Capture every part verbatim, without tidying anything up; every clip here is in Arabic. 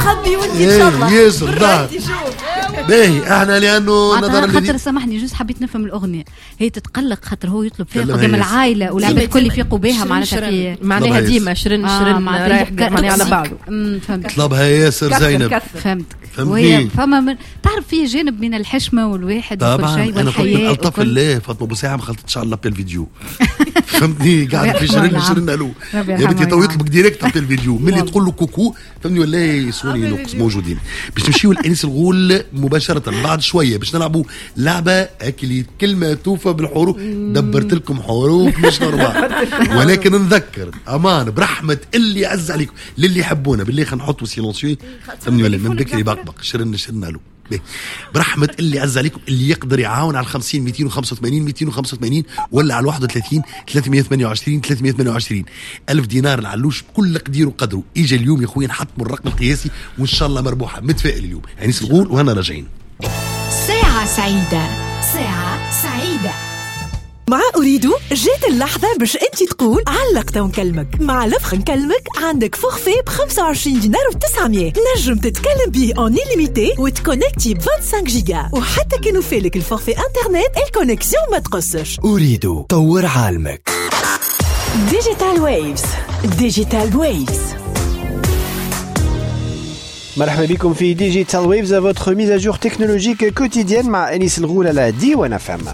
خبي وانت ان شاء الله ياسر باهي احنا لانه نظرا خاطر سامحني جوز حبيت نفهم الاغنيه هي تتقلق خاطر هو يطلب فيها قدام العائله والعباد الكل يفيقوا بها معناتها في معناها ديما شرن شرن رايح معناها على بعضه. فهمت طلبها ياسر زينب فهمتك. وهي فما من تعرف فيه جانب من الحشمه والواحد وكل شيء والحياه. انا الطف الله فاطمه بوساعه ما خلطتش على لابيل فيديو فهمتني قاعد في شرن شرن الو يا بنتي تو يطلبك ديريكت على الفيديو ملي تقول له كوكو فهمني ولا يسوني نقص موجودين باش نمشيو لانيس الغول مباشره بعد شويه باش نلعبوا لعبه اكلي كلمه توفى بالحروف دبرت لكم حروف مش نورمال ولكن نذكر امان برحمه اللي عز عليكم للي يحبونا بالله خلينا نحطوا سيلونسيو فهمني ولا من بكري بقبق شرن شرن له برحمة اللي عز عليكم اللي يقدر يعاون على الخمسين مئتين وخمسة وثمانين مئتين وخمسة وثمانين ولا على الواحد وثلاثين ثلاثمية وثمانية وعشرين ثلاثمية وثمانية وعشرين ألف دينار العلوش بكل قدير وقدره. إجا اليوم يا خويا نحطموا الرقم القياسي وإن شاء الله مربوحة. متفائل اليوم يعني سنقول وهنا راجعين. ساعة سعيدة ساعة سعيدة مع أريدو. جات اللحظة باش أنت تقول علقت ونكلمك. مع لفخ نكلمك عندك فخفي بخمسة وعشرين دينار وتسعمية نجم تتكلم به اون إليميتي وتكونكتي ب خمسة وعشرين جيجا وحتى كي نوفيلك الفخفي انترنت الكونكسيون ما تقصش. أريدو طور عالمك. ديجيتال ويفز. ديجيتال ويفز. مرحبا بكم في ديجيتال ويفز votre mise à jour technologique quotidienne مع أنيس الغول على ديوان اف ام.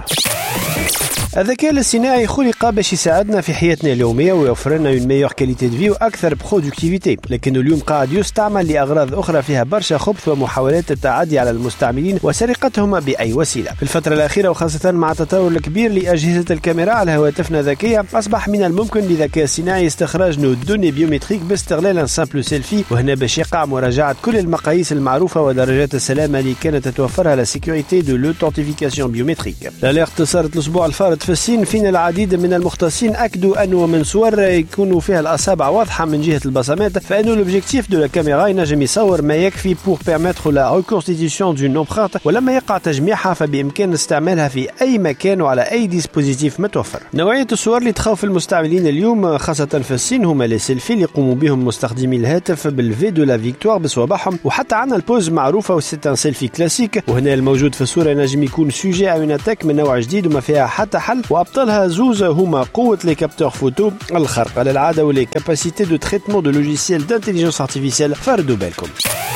الذكاء الاصطناعي خلق باش يساعدنا في حياتنا اليومية ويوفر لنا une meilleure qualité de vie وأكثر برودكتيفيتي، لكنه اليوم قاعد يستعمل لأغراض أخرى فيها برشا خبث ومحاولات التعدي على المستعملين وسرقتهم بأي وسيلة. في الفترة الأخيرة وخاصة مع التطور الكبير لأجهزة الكاميرا على هواتفنا الذكية أصبح من الممكن للذكاء الاصطناعي استخراج نو دوني بيومتريك باستغلال ان سامبل سيلفي، وهنا باش يقع مراجعة كل المقاييس المعروفة ودرجات السلامة اللي كانت تتوفرها لا سيكوريتي دو لوثنتيفيكاسيون بيومتريك. الاليرت صارت الأسبوع الفارط في الصين، فين العديد من المختصين أكدوا أنه من صور يكونوا فيها الأصابع واضحة من جهة البصمات، فإنه الأوبجيكتيف دو لا كاميرا ينجم يصور ما يكفي بور بيرميتر لا ريكونستيتيوشن دون امبرانت، ولما يقع تجميعها فبإمكان استعمالها في أي مكان وعلى أي ديسبوزيتيف متوفر. نوعية الصور اللي تخوف المستعملين اليوم خاصة في الصين هما لي سيلفي اللي يقوموا بهم مستخدمي الهاتف بالفي دو لا فيكتوار بصوابعهم، وحتى عندنا البوز معروفة وسيت ان سيلفي كلاسيك، وهنا الموجود في الصورة ينجم يكون سوجي أو ناتاك من نوع جديد وما فيها حتى حل، وأبطالها زوز هما قوة لي كابتور فوتو، الخرق على العادة ولي كاباسيتي دو تريتمون دو لوجيسيال دانتيليجنس ارتيفيسيال. فردوا بالكم.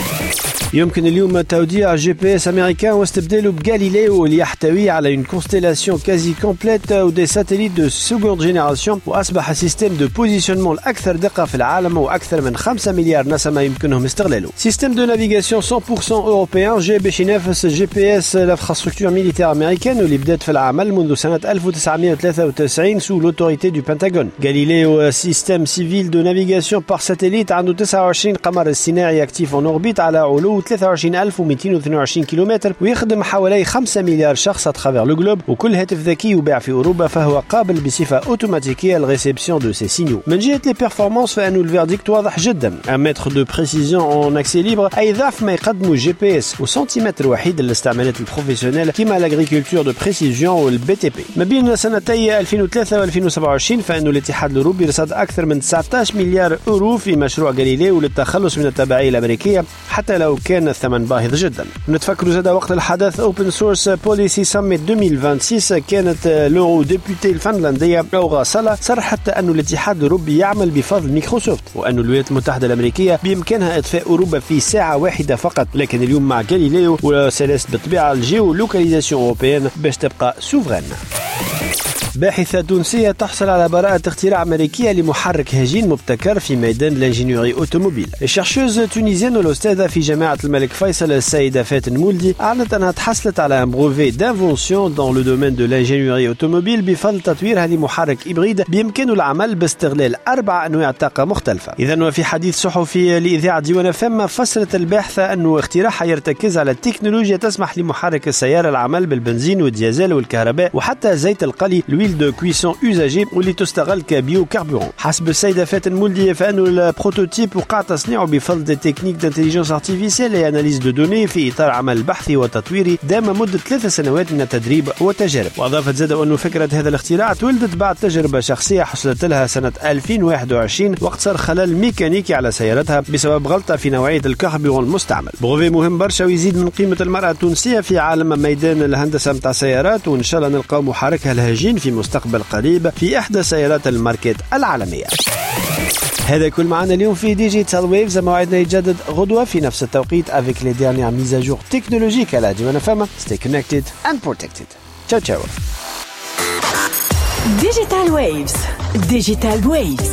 يمكن اليوم توديع جي بي اس امريكان واستبداله بغاليليو اللي يحتوي على اون كونستيلاسيون كازي كومبليت ودي ساتيليت دو سيكوند جينيراسيون، واصبح سيستم دو بوزيشنمون الاكثر دقه في العالم واكثر من خمسة مليار نسمه يمكنهم استغلاله. سيستم دو نافيغاسيون مية بالمية اوروبيان جاي باش ينافس جي بي اس لانفراستركتور ميليتير امريكان واللي بدات في العمل منذ سنه ألف وتسعمائة وثلاثة وتسعين سو لوتوريتي دو بنتاغون. غاليليو سيستم سيفيل دو نافيغاسيون بار ساتيليت عنده تسعة وعشرين قمر اصطناعي اكتيف اون اوربيت على علو ثلاثة وعشرين ألف ومئتين واثنين وعشرين كيلومتر، ويخدم حوالي خمسة مليار شخص اترافير لو جلوب، وكل هاتف ذكي يباع في اوروبا فهو قابل بصفه اوتوماتيكيه للريسبسيون دو سي سينيو. من جهه لي بيرفورمانس فانه الفيرديكت واضح جدا، ان متر دو بريسيزيون اون اكسي ليبر اي ضعف ما يقدمه جي بي اس، وسنتيمتر وحيد للاستعمالات البروفيسيونيل كيما لاغريكولتور دو بريسيزيون والبي تي بي. ما بين سنتي ألفين وثلاثة وألفين وسبعة وعشرين فانه الاتحاد الاوروبي رصد اكثر من تسعة عشر مليار اورو في مشروع غاليليو للتخلص من التبعيه الامريكيه حتى لو كان الثمن باهظ جدا. نتفكروا زاد وقت الحدث اوبن سورس بوليسي سميت ألفين وستة وعشرين كانت لورو ديبوتي الفنلنديه أوغا سالا صرحت أن الاتحاد الاوروبي يعمل بفضل مايكروسوفت، وأن الولايات المتحده الامريكيه بامكانها اطفاء اوروبا في ساعه واحده فقط، لكن اليوم مع غاليليو وسيليست بالطبيعه الجيو لوكاليزاسيون اوروبيان باش تبقى سوفرين. باحثة تونسية تحصل على براءة اختراع أمريكية لمحرك هجين مبتكر في ميدان الانجينيوري أوتوموبيل. الشرشوز تونيزيان والأستاذة في جامعة الملك فيصل السيدة فاتن مولدي أعلنت أنها تحصلت على ان بروفي دانفونسيون دون لو دومين دو لانجينيوري أوتوموبيل بفضل تطويرها لمحرك إبريد بإمكانه العمل باستغلال أربع أنواع طاقة مختلفة. إذن وفي حديث صحفي لإذاعة ديوان اف ام فسرت الباحثة أنه اختراعها يرتكز على التكنولوجيا تسمح لمحرك السيارة العمل بالبنزين والديازل والكهرباء وحتى زيت القلي لويل دو كويسون يوزاجي واللي تستغل كبيو كاربورون. حسب السيدة فاتن مولدي فانه البروتوتيب وقع تصنيعه بفضل دي تكنيك دانتيليجنس ارتيفيسيال اي اناليز دو دوني في اطار عمل بحثي وتطويري دام مده ثلاث سنوات من التدريب والتجارب. واضافت زاد انه فكره هذا الاختراع تولدت بعد تجربه شخصيه حصلت لها سنه ألفين وواحد وعشرين وقت صار خلل ميكانيكي على سيارتها بسبب غلطه في نوعيه الكربورون المستعمل. بروفي مهم برشا ويزيد من قيمه المراه التونسيه في عالم ميدان الهندسه نتاع السيارات، وان شاء الله نلقاو محركها الهجين في مستقبل قريب في احدى سيارات الماركات العالميه. هذا كل معنا اليوم في ديجيتال ويفز. موعدنا يتجدد غدوة في نفس التوقيت avec les dernières mises à jour technologiques à la Diwan F M. Stay connected and protected. Ciao ciao. Digital Waves. Digital Waves.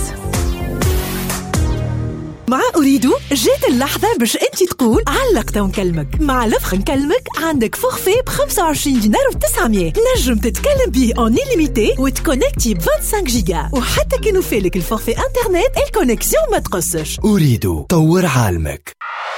مع أريدو جات اللحظة باش أنت تقول علقت ونكلمك. مع لفخ نكلمك عندك فورفي ب خمسة وعشرين دينار وتسعمية نجم تتكلم بيه اون إليميتي وتكونكتي ب خمسة وعشرين جيجا، وحتى كي نوفيلك الفورفي انترنت الكونيكسيون ما تقصش. أريدو طور عالمك.